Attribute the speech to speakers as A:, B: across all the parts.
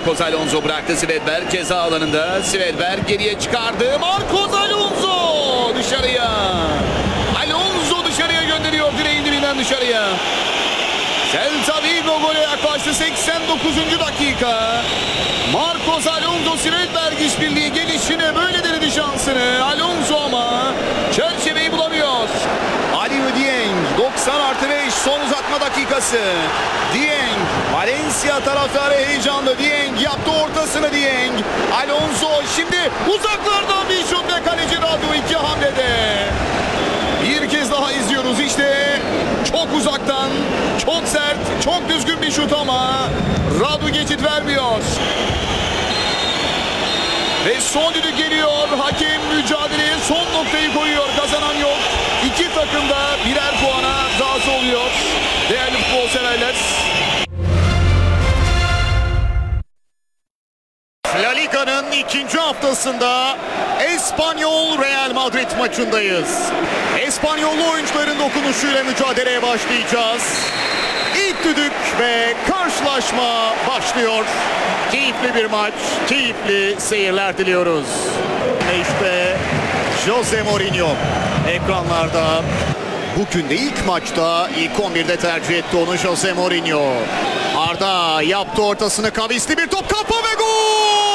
A: Marcos Alonso bıraktı. Svedberg ceza alanında. Svedberg geriye çıkardı. Marcos Alonso dışarıya. Alonso dışarıya gönderiyor. Direğin dibinden dışarıya. Celta Vigo gole yaklaştı. 89. dakika. Marcos Alonso Svedberg işbirliği gelişine böyle denedi şansını. Alonso ama çerçeveyi bulamıyor. Aliou Dieng 90+5 son uzatma dakikası. Dieng, Valencia taraftarı heyecanlı. Dieng yaptı ortasını. Dieng, Alonso şimdi uzaklardan bir şut ve kaleci Radu iki hamlede. Bir kez daha izliyoruz işte. Çok uzaktan, çok sert, çok düzgün bir şut ama Radu geçit vermiyor. Ve son düdük geliyor. Hakem mücadeleye son noktayı koyuyor. Kazanan yok. İki takım da birer puana razı oluyor. Değerli futbol severler.
B: La Liga'nın ikinci haftasında Espanyol Real Madrid maçındayız. Espanyollu oyuncuların dokunuşuyla mücadeleye başlayacağız. İlk düdük ve karşılaşma başlıyor. Keyifli bir maç, keyifli seyirler diliyoruz. Ve işte Jose Mourinho ekranlarda. Bugün de ilk maçta ilk 11'de tercih etti onu Jose Mourinho. Arda yaptı ortasını, kavisli bir top, kafa ve gol!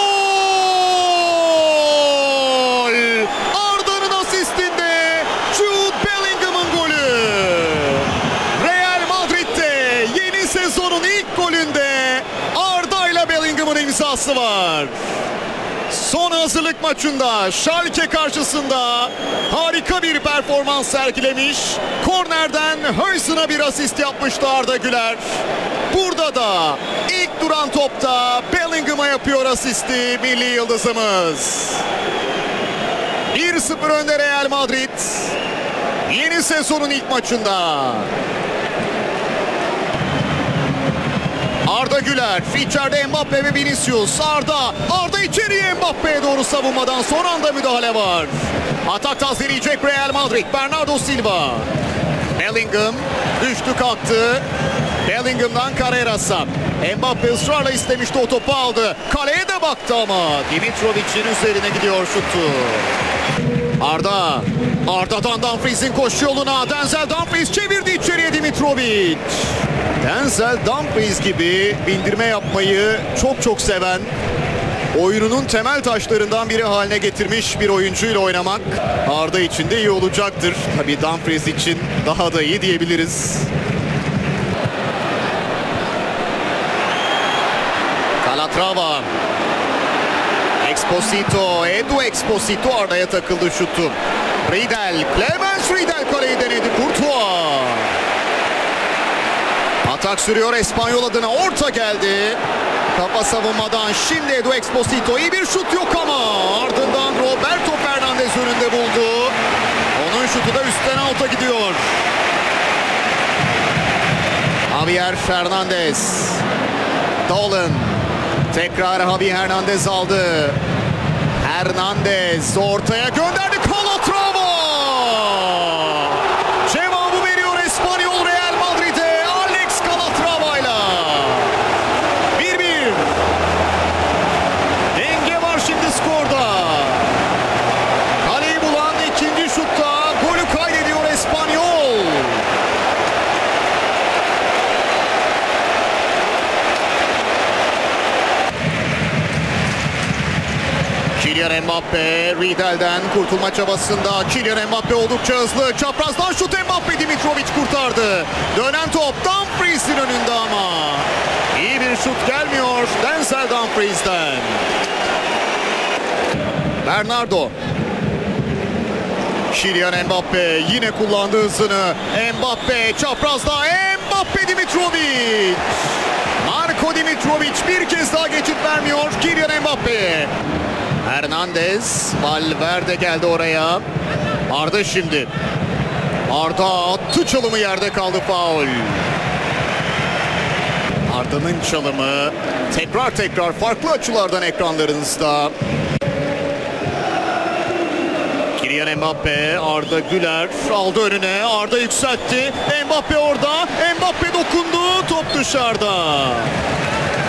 B: Arda'nın asistinde Jude Bellingham'ın golü. Real Madrid'de yeni sezonun ilk golünde Arda ile Bellingham'ın imzası var. Son hazırlık maçında Schalke karşısında harika bir performans sergilemiş. Kornerden Huijsen'a bir asist yapmıştı Arda Güler. Burada da ilk duran topta Bellingham'a yapıyor asisti milli yıldızımız. 1-0 önde Real Madrid. Yeni sezonun ilk maçında. Arda Güler, içeride Mbappe ve Vinicius. Arda içeriye, Mbappe'ye doğru savunmadan son anda müdahale var. Atak tazeleyecek Real Madrid. Bernardo Silva. Bellingham düştü kalktı. Bellingham'dan Carreras'a. Mbappe ısrarla istemişti, o topu aldı. Kaleye de baktı ama Dimitrovic'in üzerine gidiyor şutu. Arda'dan Dumfries'in koşu yoluna. Denzel Dumfries çevirdi içeriye Dimitrovic. Denzel Dumfries gibi bindirme yapmayı çok seven, oyununun temel taşlarından biri haline getirmiş bir oyuncuyla oynamak Arda için de iyi olacaktır. Tabii Dumfries için daha da iyi diyebiliriz. Calatrava. Edu Exposito Arda'ya takıldı şutu. Clemens Riedel kaleyi denedi. Courtois. Atak sürüyor Espanyol adına. Orta geldi. Kafa savunmadan şimdi Edu Exposito. İyi bir şut yok ama ardından Roberto Fernandes önünde buldu. Onun şutu da üstten alta gidiyor. Javier Fernandez. Dolan. Tekrar Javi Hernandez aldı. Hernandez ortaya gönderdi. Calatrava. Cevabı veriyor Espanyol Real Madrid'e. Alex Calatrava'yla. 1-1. Denge var şimdi skorda. Kaleyi bulan ikinci şutta golü kaydediyor Espanyol. Kylian Mbappe Riedel'den kurtulma çabasında. Kylian Mbappe oldukça hızlı. Çaprazdan şut, Mbappe, Dimitrovic kurtardı. Dönen top Dumfries'in önünde ama iyi bir şut gelmiyor Denzel Dumfries'ten. Bernardo. Kylian Mbappe yine kullandı hızını. Mbappe çaprazda. Mbappe, Dimitrovic. Marko Dimitrovic bir kez daha geçit vermiyor Kylian Mbappe'ye. Hernandez, Valverde geldi oraya. Arda şimdi. Arda attı çalımı, yerde kaldı, faul. Arda'nın çalımı tekrar farklı açılardan ekranlarınızda. Kylian Mbappe, Arda Güler aldı önüne. Arda yükseltti. Mbappe orada. Mbappe dokundu. Top dışarıda.